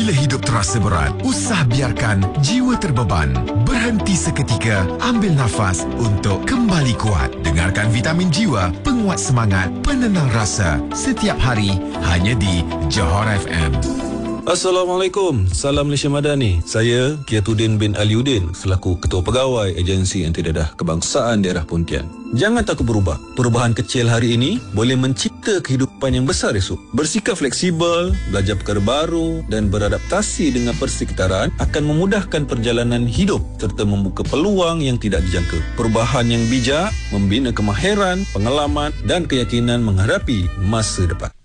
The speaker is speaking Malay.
Bila hidup terasa berat, usah biarkan jiwa terbeban. Berhenti seketika, ambil nafas untuk kembali kuat. Dengarkan Vitamin Jiwa, penguat semangat, penenang rasa. Setiap hari, hanya di Johor FM. Assalamualaikum, salam Malaysia Madani. Saya Kiatuddin bin Aliuddin selaku Ketua Pegawai Agensi Anti-Dadah Kebangsaan Daerah Pontian. Jangan takut berubah. Perubahan kecil hari ini boleh mencipta kehidupan yang besar esok. Bersikap fleksibel, belajar perkara baru dan beradaptasi dengan persekitaran akan memudahkan perjalanan hidup serta membuka peluang yang tidak dijangka. Perubahan yang bijak membina kemahiran, pengalaman dan keyakinan menghadapi masa depan.